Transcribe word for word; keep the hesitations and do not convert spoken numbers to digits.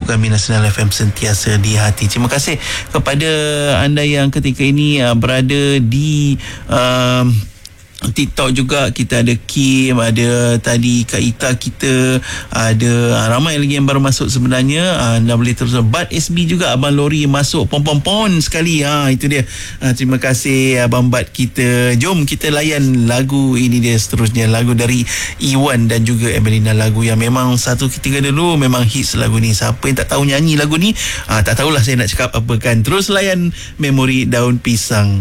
Kami Nasional F M sentiasa di hati. Terima kasih kepada anda yang ketika ini uh, berada di uh, TikTok juga. Kita ada Kim, ada tadi Kak Ita kita, ada ramai lagi yang baru masuk sebenarnya. Anda boleh terus. Bad S B juga, Abang Lori masuk pom-pom-pom sekali. Ha, itu dia. Ha, terima kasih Abang Bad kita. Jom kita layan lagu ini dia seterusnya. Lagu dari Iwan dan juga Emelina. Lagu yang memang satu ketika dulu memang hits lagu ni. Siapa yang tak tahu nyanyi lagu ni? Ha, tak tahulah saya nak cakap apa kan. Terus layan Memori Daun Pisang.